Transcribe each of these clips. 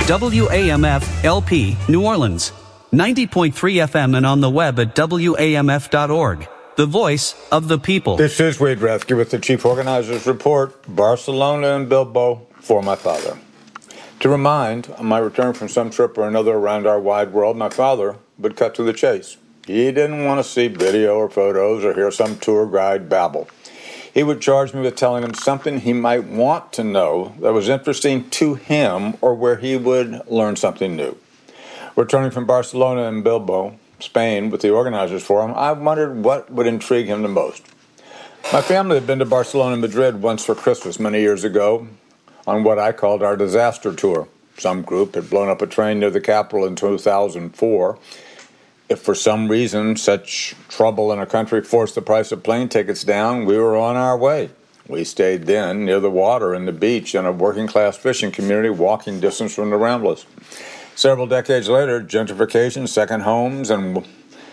WAMF-LP, New Orleans. 90.3 FM and on the web at WAMF.org. The voice of the people. This is Wade Rathke with the Chief Organizer's Report, Barcelona and Bilbao for my father. To remind, on my return from some trip or another around our wide world, my father would cut to the chase. He didn't want to see video or photos or hear some tour guide babble. He would charge me with telling him something he might want to know that was interesting to him or where he would learn something new. Returning from Barcelona and Bilbao, Spain, with the Organizers Forum, I wondered what would intrigue him the most. My family had been to Barcelona and Madrid once for Christmas many years ago on what I called our disaster tour. Some group had blown up a train near the capital in 2004. If for some reason such trouble in a country forced the price of plane tickets down, we were on our way. We stayed then near the water and the beach in a working-class fishing community walking distance from the Ramblas. Several decades later, gentrification, second homes, and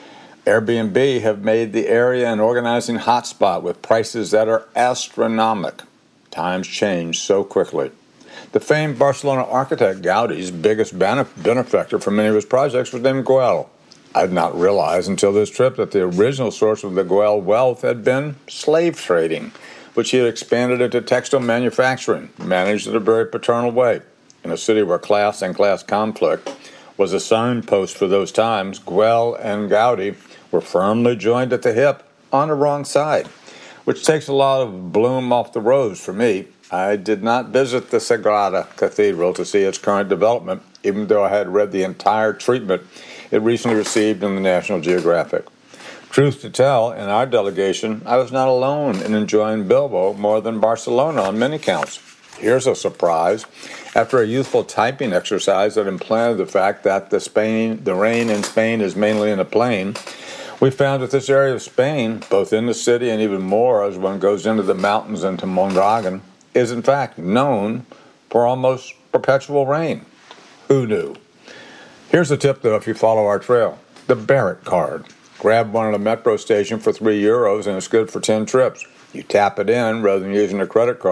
Airbnb have made the area an organizing hotspot with prices that are astronomical. Times change so quickly. The famed Barcelona architect Gaudi's biggest benefactor for many of his projects was named Güell. I did not realize until this trip that the original source of the Güell wealth had been slave trading, which he had expanded into textile manufacturing, managed in a very paternal way. In a city where class and class conflict was a signpost for those times, Güell and Gaudi were firmly joined at the hip on the wrong side, which takes a lot of bloom off the rose for me. I did not visit the Sagrada Cathedral to see its current development, even though I had read the entire treatment it recently received in the National Geographic. Truth to tell, in our delegation, I was not alone in enjoying Bilbao more than Barcelona on many counts. Here's a surprise. After a youthful typing exercise that implanted the fact that the rain in Spain is mainly in a plain, we found that this area of Spain, both in the city and even more as one goes into the mountains into Mondragon, is in fact known for almost perpetual rain. Who knew? Here's a tip, though, if you follow our trail. The Barrett card. Grab one at a metro station for €3 and it's good for 10 trips. You tap it in rather than using a credit card.